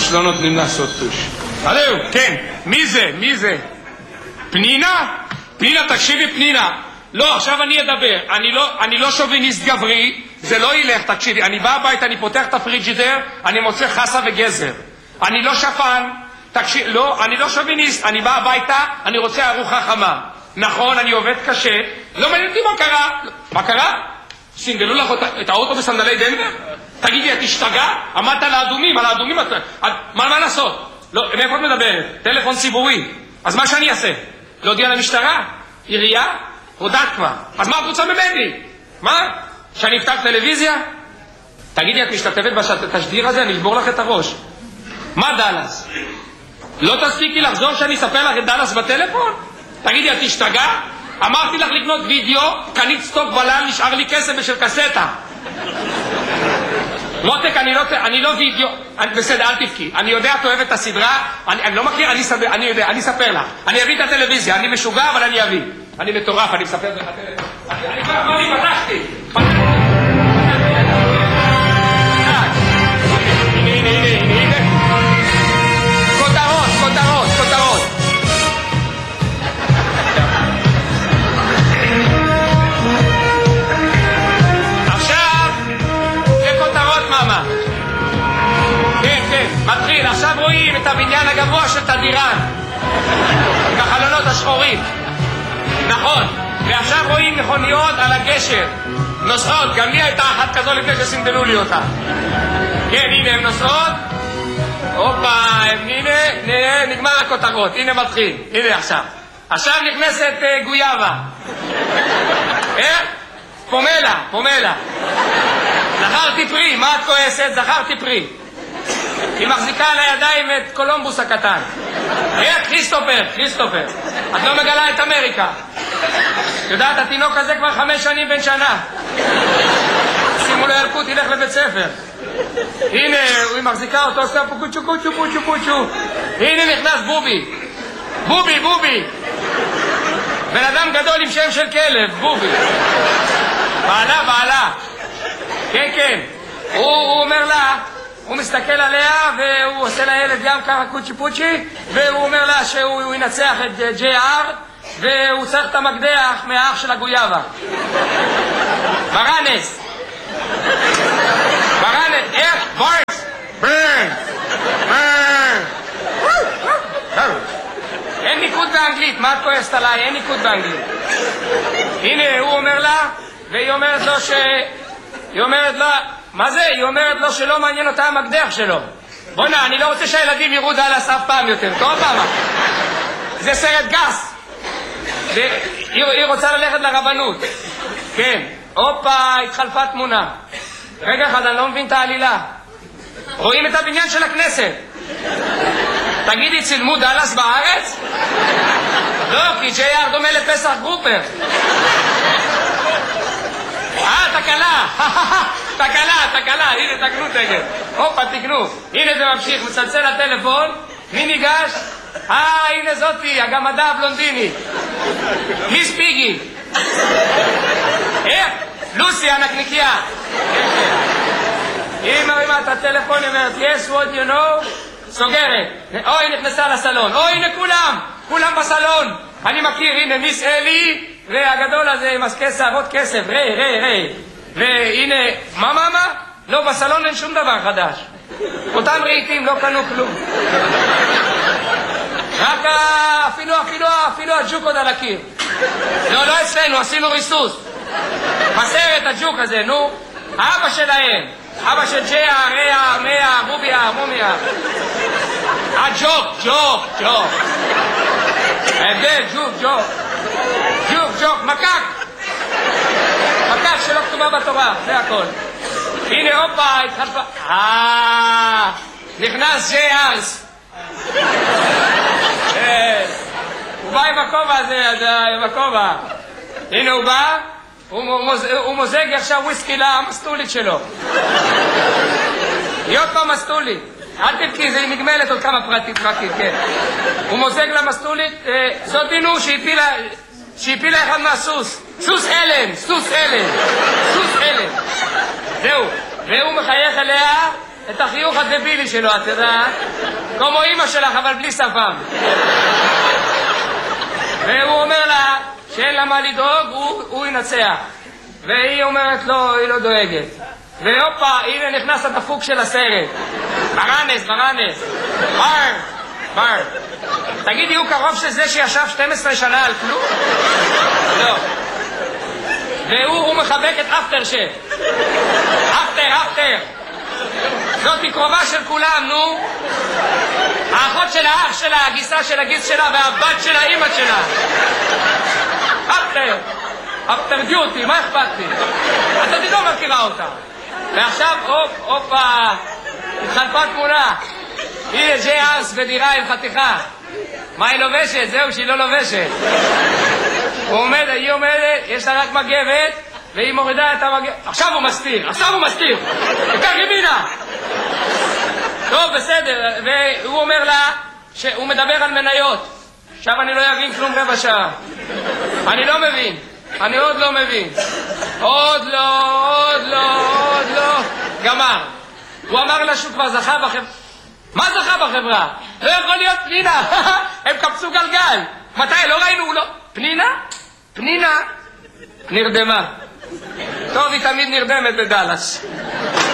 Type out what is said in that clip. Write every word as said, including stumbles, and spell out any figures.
טוש, לא נותנים לעשות טוש. הלו, כן, מי זה? מי זה? פנינה? פנינה, תקשיבי פנינה. לא, עכשיו אני אדבר. אני לא, אני לא שוביניסט גברי, זה לא ילך, תקשיבי. אני בא הביתה, אני פותח את הפריג'ידר, אני מוצא חסה וגזר. אני לא שפן, תקשיב, לא, אני לא שוביניסט, אני בא הביתה, אני רוצה ארוחה חמה. נכון, אני עובד קשה, לא מעניין אותי מה קרה. מה קרה? סינדלו לך את האוטו בסנדלי דנבר? תגידי, את השתגע? עמדת על האדומים, על האדומים, מה, מה לעשות? לא, מאיפה את מדברת? טלפון ציבורי. אז מה שאני אעשה? להודיע למשטרה? עירייה? הודעת כבר. אז מה את רוצה ממני? מה? שאני אפתח טלוויזיה? תגידי, את משתתפת בתשדיר הזה? אני אשבור לך את הראש. מה דלס? לא תספיקי לחזור שאני אספר לך את דלס בטלפון? תגידי, את תשתגע? אמרתי לך לקנות וידאו, קנית סטוק בלל, נשאר לי כסף בשביל קסטה. מותק, אני לא, אני לא וידאו, אני, בסדר, אל תבכי. אני יודע, את אוהבת את הסדרה, אני, אני לא מכיר, אני, סבר, אני יודע, אני אספר לך. אני אביא את הטלוויזיה, אני משוגע, אבל אני אביא. אני מטורף, אני מספר לך טלוויזיה. אני, אני כבר אמרתי, פתחתי. פתחתי. הנה, הנה, הנה, הנה. כותרות, כותרות, כותרות. מתחיל, עכשיו רואים את הבניין הגבוה של תדירן עם החלונות השחורים, נכון, ועכשיו רואים מכוניות על הגשר נוסעות, גם לי הייתה אחת כזו לפני שסינדלו לי אותה. כן, הנה הם נוסעות, הופה, הנה, הנה, נגמר הכותרות, הנה מתחיל, הנה עכשיו עכשיו נכנסת uh, גויאבה. איך? פומלה, פומלה. זכרתי פרי, מה את כועסת? זכרתי פרי. היא מחזיקה על הידיים את קולומבוס הקטן. איך? כריסטופר, כריסטופר. את לא מגלה את אמריקה. יודעת, התינוק הזה כבר חמש שנים בן שנה. שימו לו ילקוט, ילך לבית ספר. הנה, היא מחזיקה אותו, עושה פה קוצ'ו, קוצ'ו, קוצ'ו, קוצ'ו. הנה נכנס בובי. בובי, בובי. בן אדם גדול עם שם של כלב, בובי. בעלה, בעלה. כן, כן. הוא, הוא אומר לה, הוא מסתכל עליה והוא עושה לילד גם ככה קוצ'י פוצ'י, והוא אומר לה שהוא ינצח את ג'יי אר והוא צריך את המקדח מהאח של הגויאבה. ברנס. ברנס. איך? בורס. ברן. ברן. אין ניקוד באנגלית, מה את כועסת עליי? אין ניקוד באנגלית. הנה, הוא אומר לה, והיא אומרת לו ש... היא אומרת לה, מה זה? היא אומרת לו שלא מעניין אותה המקדח שלו. בוא'נה, אני לא רוצה שהילדים יראו דלס אף פעם יותר. טוב פעם. זה סרט גס. היא רוצה ללכת לרבנות. כן. הופה, התחלפה תמונה. רגע אחד, אני לא מבין את העלילה. רואים את הבניין של הכנסת. תגידי, צילמו דלס בארץ? לא, כי ג'יי אר דומה לפסח גרופר. אה, תקלה. תקלה, תקלה. הנה, תקנו תגל. הופה, תקנו. הנה זה ממשיך, מצלצל הטלפון. מי ניגש? אה, הנה זאתי, הגמדה הבלונדינית. מיס פיגי. איך? לוסי, הנקניקיה. היא מרימה את הטלפון, היא אומרת, yes, what you know? סוגרת. אוי, נכנסה לסלון. אוי, הנה כולם. כולם בסלון. אני מכיר, הנה מיס אלי, והגדול הזה עם עסקי שערות כסף. רי, רי, רי. והנה, מה, מה, מה? לא, בסלון אין שום דבר חדש. אותם רהיטים לא קנו כלום. רק אפילו, אפילו, אפילו הג'וק עוד על הקיר. לא, לא אצלנו, עשינו ריסוס. בסרט הג'וק הזה, נו. אבא שלהם. אבא של ג'יה, ריה, מיה, מוביה, מומיה. אה, ג'וק, ג'וק, ג'וק. הבדל, ג'וק, ג'וק. ג'וק, ג'וק, מקק. מקק שלא כתובה בתורה, זה הכל. הנה, הופה, התחלפה. אה, נכנס ג'יי ארס. הוא בא עם הכובע הזה, עם הכובע. הנה הוא בא. הוא מוזג עכשיו וויסקי למסטולית שלו. היא עוד פעם מסטולית. אל תבכי, זה נגמלת עוד כמה פרטים, פרקים, כן. הוא מוזג למסטולית, זאת דינו שהפילה אחד מהסוס. סוס אלן, סוס אלן, סוס אלן. זהו. והוא מחייך אליה, את החיוך הדבילי שלו, את יודעת? כמו אמא שלך, אבל בלי שפם. והוא אומר לה שאין לה מה לדאוג, הוא, הוא ינצח. והיא אומרת לו, היא לא דואגת. והופה, הנה נכנס הדפוק של הסרט. ברנס, ברנס. בר, בר. תגידי, הוא קרוב של זה שישב שתים עשרה שנה על כלום? לא. והוא מחבק את אפטר שף. אפטר, אפטר. זאת היא קרובה של כולם, נו. האחות של האח שלה, הגיסה של הגיס שלה והבת של האמא שלה. אפטר. אפטר דיוטי, מה אכפת לי? אז אני לא מכירה אותה. ועכשיו, הופ, הופה, התחלפה תמונה. הנה ג'יי ארס בדירה עם חתיכה. מה היא לובשת? זהו, שהיא לא לובשת. הוא עומד, היא עומדת, יש לה רק מגבת, והיא מורידה את המגבת. עכשיו הוא מסתיר, עכשיו הוא מסתיר. וכך ימינה. טוב, בסדר. והוא אומר לה שהוא מדבר על מניות. עכשיו אני לא אבין כלום רבע שעה. אני לא מבין. אני עוד לא מבין. עוד לא, עוד לא, עוד לא. גמר. הוא אמר לה שהוא כבר זכה בחברה. מה זכה בחברה? לא יכול להיות פנינה. הם קפצו גלגל. מתי? לא ראינו, לא. פנינה? פנינה? נרדמה. טוב, היא תמיד נרדמת בדלס.